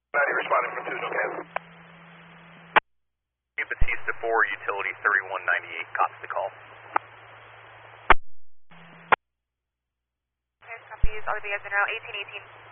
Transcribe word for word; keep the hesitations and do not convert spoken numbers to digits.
ninety responding from two, okay. Batista four, utility thirty-one ninety-eight, copy the call. Okay, copy, R B S General eighteen eighteen.